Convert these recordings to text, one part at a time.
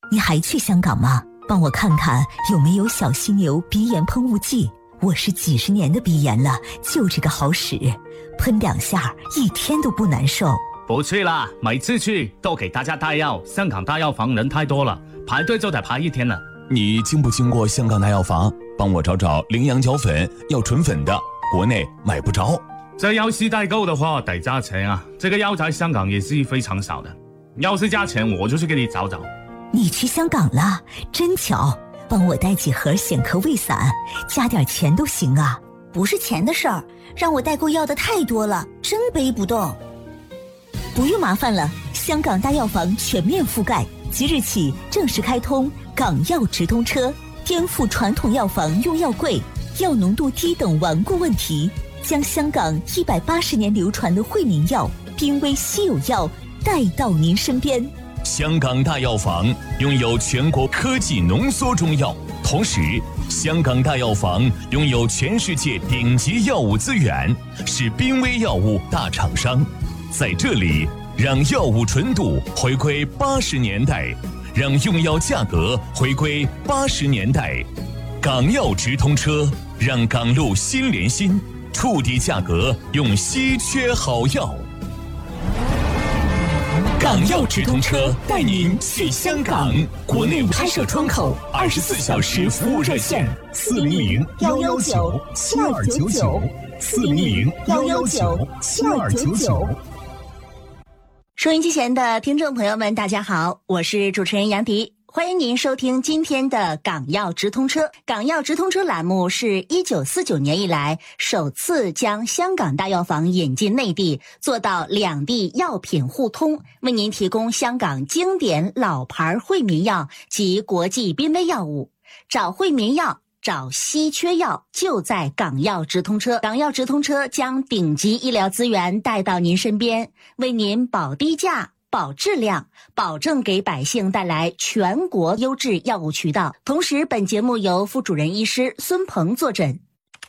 你还去香港吗？帮我看看有没有小犀牛鼻炎喷雾剂。我是几十年的鼻炎了，就这个好使，喷2下一天都不难受。 不去啦，每次去都给大家带药，香港大药房人太多了，排队就得排1天了。 你经不经过香港大药房？帮我找找羚羊角粉，要纯粉的，国内买不着。 这药是代购的话得加钱啊，这个药在香港也是非常少的，要是加钱我就去给你找找。 你去香港了，真巧，帮我带几盒显科胃散，加点钱都行啊。 不是钱的事儿，让我代购要的太多了，真背不动。 不用麻烦了，香港大药房全面覆盖，即日起正式开通港药直通车，颠覆传统药房用药贵、药浓度低等顽固问题，将香港180年流传的惠民药、濒危稀有药带到您身边。 香港大药房拥有全国科技浓缩中药，同时香港大药房拥有全世界顶级药物资源，是濒危药物大厂商。在这里，让药物纯度回归80年代，让用药价格回归80年代。港药直通车，让港路心连心，触底价格用稀缺好药。港药直通车带您去香港，国内拍摄窗口，24小时服务热线，400-119-7299，400-119-7299。 收音机前的听众朋友们，大家好，我是主持人杨迪。欢迎您收听今天的港药直通车。港药直通车栏目是1949年以来首次将香港大药房引进内地，做到两地药品互通，为您提供香港经典老牌惠民药及国际濒危药物。找惠民药，找稀缺药，就在港药直通车。港药直通车将顶级医疗资源带到您身边，为您保低价、保质量，保证给百姓带来全国优质药物渠道。同时，本节目由副主任医师孙鹏坐诊。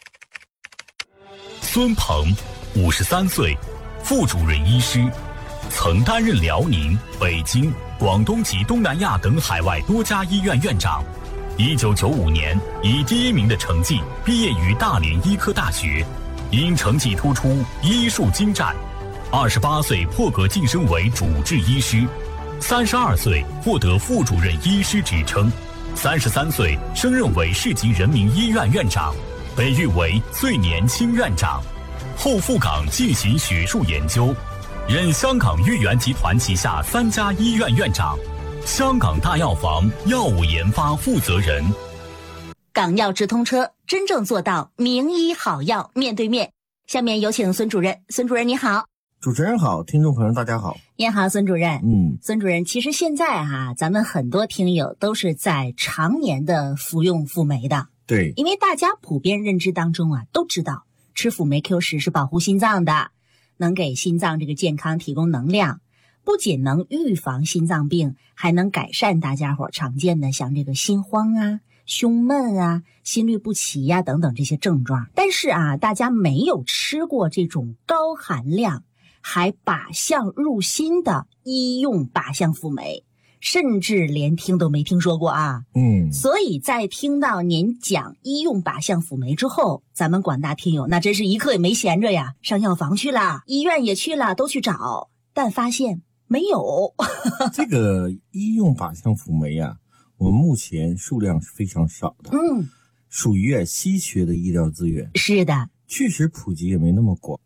孙鹏，53岁，副主任医师，曾担任辽宁、北京、广东及东南亚等海外多家医院院长。1995年以第1名的成绩毕业于大连医科大学，因成绩突出，医术精湛。28岁破格晋升为主治医师，32岁获得副主任医师职称，33岁升任为市级人民医院院长，被誉为最年轻院长。后赴港进行学术研究，任香港豫园集团旗下3家医院院长，香港大药房药物研发负责人。 港药直通车，真正做到名医好药面对面。下面有请孙主任。孙主任你好。 主持人好，听众朋友大家好。 你好，孙主任。孙主任，其实现在咱们很多听友都是在常年的服用辅酶的。 对， 因为大家普遍认知当中都知道吃辅酶 Q10是保护心脏的，能给心脏这个健康提供能量，不仅能预防心脏病，还能改善大家伙常见的像这个心慌胸闷心律不齐等等这些症状。但是大家没有吃过这种高含量还靶向入心的医用靶向辅酶，甚至连听都没听说过所以在听到您讲医用靶向辅酶之后，咱们广大听友那真是一刻也没闲着呀，上药房去了，医院也去了，都去找，但发现没有。 这个医用靶向辅酶我们目前数量是非常少的，属于稀缺的医疗资源。 是的， 确实普及也没那么广。